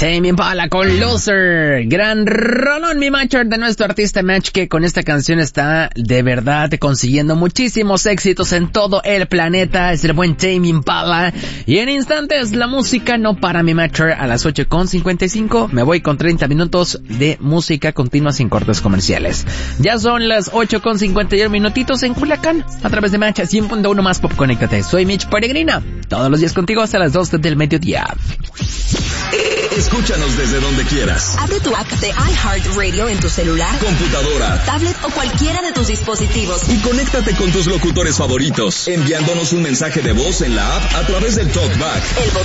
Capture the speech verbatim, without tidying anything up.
Tame Impala con Loser. Gran rolón, mi macho, de nuestro artista Match, que con esta canción está de verdad consiguiendo muchísimos éxitos en todo el planeta. Es el buen Tame Impala. Y en instantes la música no para, mi macho. A las ocho con cincuenta y cinco me voy con treinta minutos de música continua sin cortes comerciales. Ya son las ocho con cincuenta y uno minutitos en Culiacán, a través de Match cien punto uno más Pop. Conéctate. Soy Mitch Peregrina. Todos los días contigo hasta las dos del mediodía. Escúchanos desde donde quieras. Abre tu app de iHeartRadio en tu celular, computadora, tablet o cualquiera de tus dispositivos. Y conéctate con tus locutores favoritos, enviándonos un mensaje de voz en la app a través del TalkBack. El